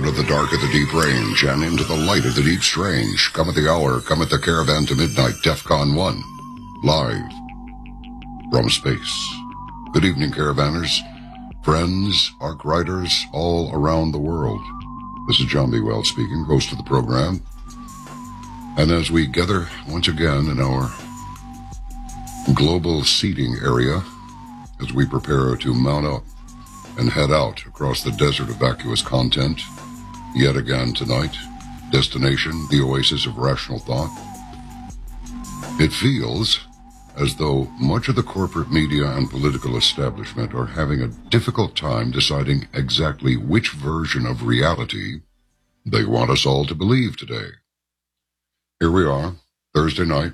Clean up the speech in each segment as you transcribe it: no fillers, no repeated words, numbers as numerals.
of the dark of the deep range and into the light of the deep strange. Come at the hour, come at the caravan to midnight, DEFCON 1, live from space. Good evening, caravanners, friends, arc riders all around the world. This is John B. Wells speaking, host of the program. And as we gather once again in our global seating area, as we prepare to mount up and head out across the desert of vacuous content, yet again tonight, destination, the oasis of rational thought. It feels as though much of the corporate media and political establishment are having a difficult time deciding exactly which version of reality they want us all to believe today. Here we are, Thursday night,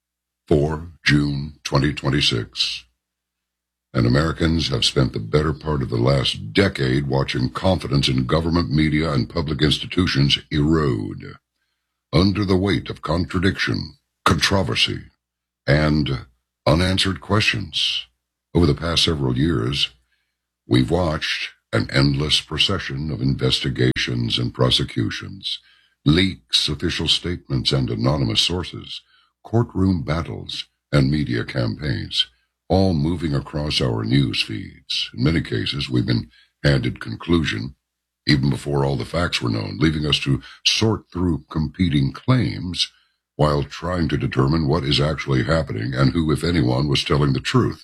4 June 2026. And Americans have spent the better part of the last decade watching confidence in government, media, and public institutions erode under the weight of contradiction, controversy, and unanswered questions. Over the past several years, we've watched an endless procession of investigations and prosecutions, leaks, official statements, and anonymous sources, courtroom battles, and media campaigns, all moving across our news feeds. In many cases, we've been handed conclusion even before all the facts were known, leaving us to sort through competing claims while trying to determine what is actually happening and who, if anyone, was telling the truth.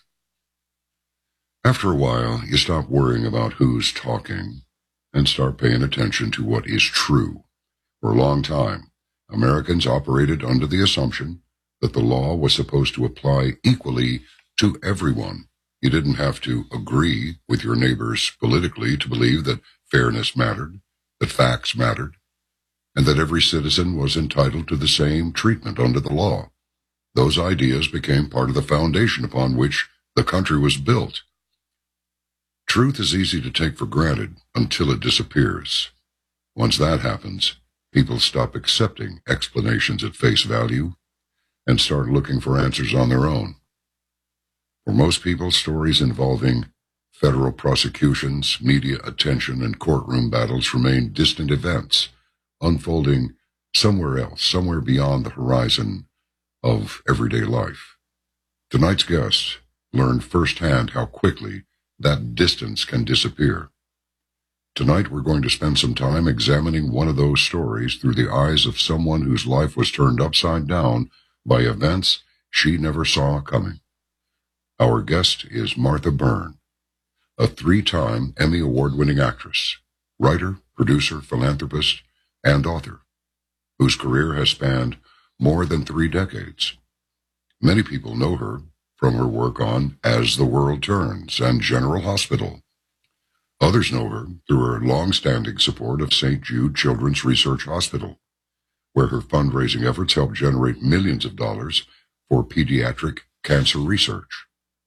After a while, you stop worrying about who's talking and start paying attention to what is true. For a long time, Americans operated under the assumption that the law was supposed to apply equally to everyone. You didn't have to agree with your neighbors politically to believe that fairness mattered, that facts mattered, and that every citizen was entitled to the same treatment under the law. Those ideas became part of the foundation upon which the country was built. Truth is easy to take for granted until it disappears. Once that happens, people stop accepting explanations at face value and start looking for answers on their own. For most people, stories involving federal prosecutions, media attention, and courtroom battles remain distant events, unfolding somewhere else, somewhere beyond the horizon of everyday life. Tonight's guest learned firsthand how quickly that distance can disappear. Tonight we're going to spend some time examining one of those stories through the eyes of someone whose life was turned upside down by events she never saw coming. Our guest is Martha Byrne, a 3-time Emmy Award-winning actress, writer, producer, philanthropist, and author, whose career has spanned more than 3 decades. Many people know her from her work on As the World Turns and General Hospital. Others know her through her long-standing support of St. Jude Children's Research Hospital, where her fundraising efforts help generate millions of dollars for pediatric cancer research.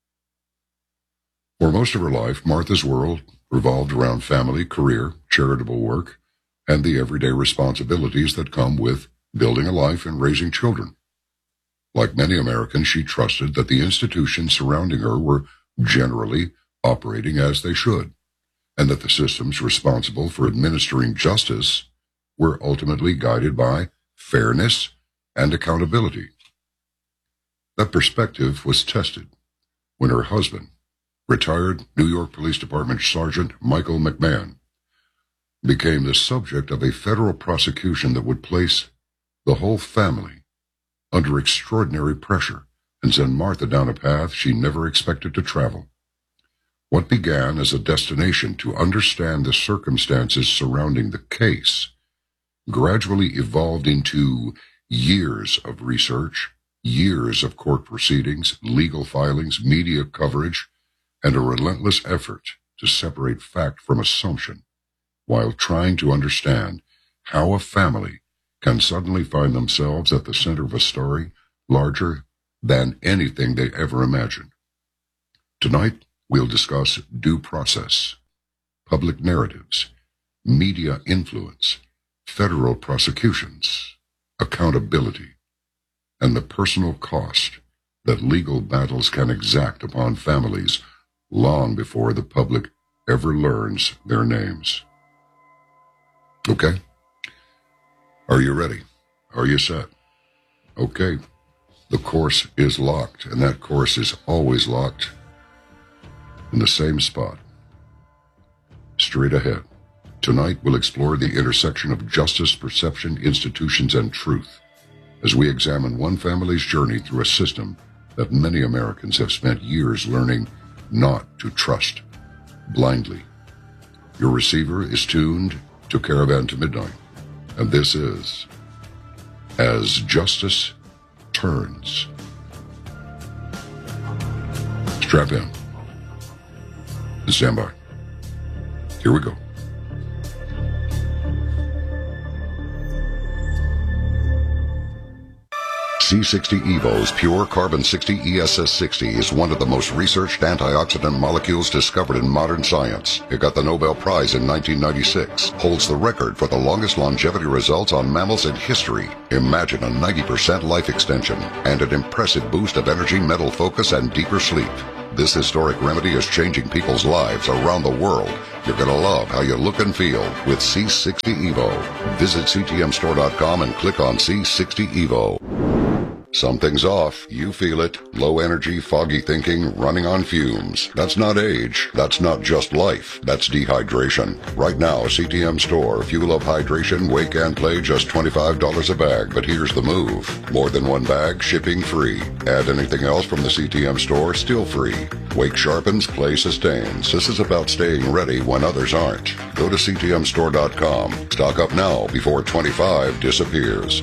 For most of her life, Martha's world revolved around family, career, charitable work, and the everyday responsibilities that come with building a life and raising children. Like many Americans, she trusted that the institutions surrounding her were generally operating as they should, and that the systems responsible for administering justice were ultimately guided by fairness and accountability. That perspective was tested when her husband, retired New York Police Department Sergeant Michael McMahon, became the subject of a federal prosecution that would place the whole family under extraordinary pressure and send Martha down a path she never expected to travel. What began as a destination to understand the circumstances surrounding the case gradually evolved into years of research, years of court proceedings, legal filings, media coverage, and a relentless effort to separate fact from assumption, while trying to understand how a family can suddenly find themselves at the center of a story larger than anything they ever imagined. Tonight, we'll discuss due process, public narratives, media influence, federal prosecutions, accountability, and the personal cost that legal battles can exact upon families long before the public ever learns their names. Okay. Are you ready? Are you set? Okay. The course is locked, and that course is always locked in the same spot. Straight ahead. Tonight we'll explore the intersection of justice, perception, institutions, and truth as we examine one family's journey through a system that many Americans have spent years learning not to trust blindly. Your receiver is tuned to Caravan to Midnight, and this is As Justice Turns. Strap in and stand by. Here we go. C60 Evo's Pure Carbon 60 ESS60 is one of the most researched antioxidant molecules discovered in modern science. It got the Nobel Prize in 1996, holds the record for the longest longevity results on mammals in history. Imagine a 90% life extension and an impressive boost of energy, mental focus, and deeper sleep. This historic remedy is changing people's lives around the world. You're going to love how you look and feel with C60 Evo. Visit ctmstore.com and click on C60 Evo. Something's off. You feel it. Low energy, foggy thinking, running on fumes. That's not age. That's not just life. That's dehydration. Right now, CTM Store. Fuel Up Hydration, Wake and Play, just $25 a bag. But here's the move. More than one bag, shipping free. Add anything else from the CTM Store, still free. Wake sharpens, Play sustains. This is about staying ready when others aren't. Go to ctmstore.com. Stock up now before 25 disappears.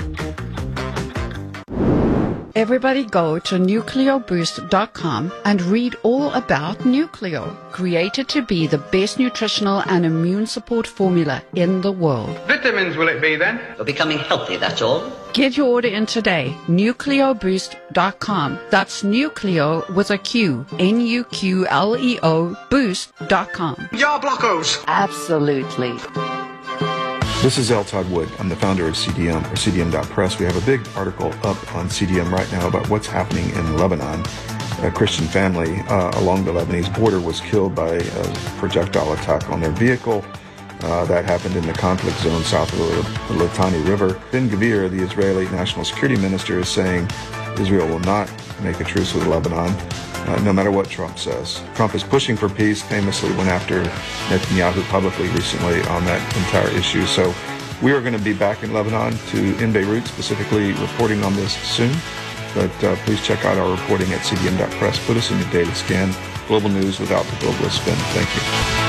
Everybody go to nucleoboost.com and read all about Nucleo, created to be the best nutritional and immune support formula in the world. Vitamins will it be then? You're becoming healthy, that's all. Get your order in today, nucleoboost.com. That's Nucleo with a Q, Nuqleo boost.com. Jar blockos. Absolutely. This is L. Todd Wood. I'm the founder of CDM, or CDM.press. We have a big article up on CDM right now about what's happening in Lebanon. A Christian family along the Lebanese border was killed by a projectile attack on their vehicle. That happened in the conflict zone south of the Litani River. Ben-Gvir, the Israeli national security minister, is saying Israel will not make a truce with Lebanon, no matter what Trump says. Trump is pushing for peace, famously went after Netanyahu publicly recently on that entire issue. So we are going to be back in Lebanon, in Beirut specifically, reporting on this soon. But please check out our reporting at cdm.press. Put us in your daily scan. Global news without the globalist spin. Thank you.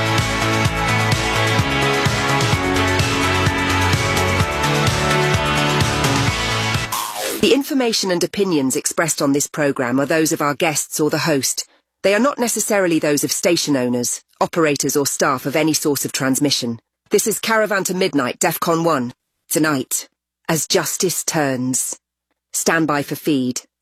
The information and opinions expressed on this program are those of our guests or the host. They are not necessarily those of station owners, operators or staff of any source of transmission. This is Caravan to Midnight, DEFCON 1. Tonight, As Justice Turns. Stand by for feed.